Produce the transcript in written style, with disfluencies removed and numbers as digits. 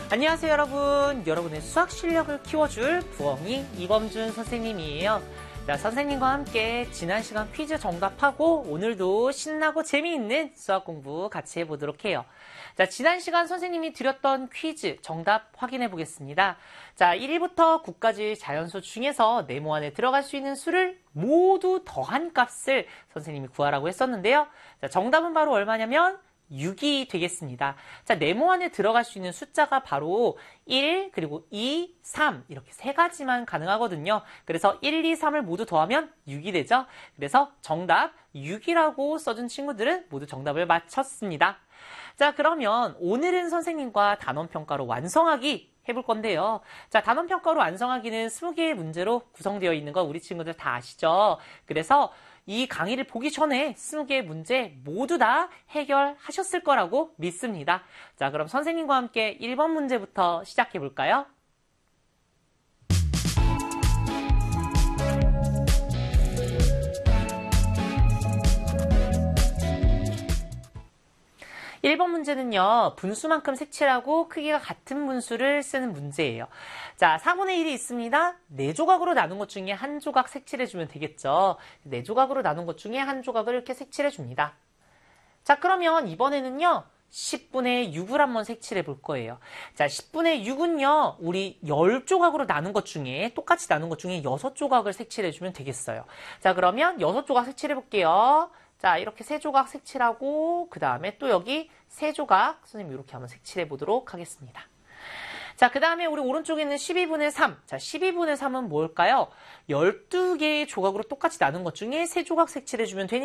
안녕하세요 여러분. 여러분의 수학 실력을 키워줄 부엉이 이범준 선생님이에요. 자, 선생님과 함께 지난 시간 퀴즈 정답하고 오늘도 신나고 재미있는 수학 공부 같이 해보도록 해요. 자, 지난 시간 선생님이 드렸던 퀴즈 정답 확인해 보겠습니다. 자, 1부터 9까지 자연수 중에서 네모 안에 들어갈 수 있는 수를 모두 더한 값을 선생님이 구하라고 했었는데요. 자, 정답은 바로 얼마냐면 6이 되겠습니다. 자, 네모 안에 들어갈 수 있는 숫자가 바로 1, 그리고 2, 3 이렇게 세 가지만 가능하거든요. 그래서 1, 2, 3을 모두 더하면 6이 되죠. 그래서 정답 6이라고 써준 친구들은 모두 정답을 맞췄습니다. 자, 그러면 오늘은 선생님과 단원평가로 완성하기 해볼 건데요. 자, 단원평가로 완성하기는 20개의 문제로 구성되어 있는 거 우리 친구들 다 아시죠? 그래서 이 강의를 보기 전에 20개의 문제 모두 다 해결하셨을 거라고 믿습니다. 자, 그럼 선생님과 함께 1번 문제부터 시작해 볼까요? (1번) 문제는요, 분수만큼 색칠하고 크기가 같은 분수를 쓰는 문제예요. 자, 4분의 1이 있습니다. 4조각으로 나눈 것 중에 한 조각 색칠해주면 되겠죠. 4조각으로 나눈 것 중에 한 조각을 이렇게 색칠해줍니다. 자, 그러면 이번에는요, 10분의 6을 한번 색칠해 볼 거예요. 자, 10분의 6은요, 우리 10조각으로 나눈 것 중에, 똑같이 나눈 것 중에 6조각을 색칠해주면 되겠어요. 자, 그러면 6조각 색칠해 볼게요. 자, 이렇게 3조각 색칠하고 그 다음에 또 여기 3조각 선생님 이렇게 한번 색칠해 보도록 하겠습니다. 자, 그 다음에 우리 오른쪽에 있는 12분의 3. 자, 12분의 3은 뭘까요? 12개의 조각으로 똑같이 나눈 것 중에 3조각 색칠해 주면 되니까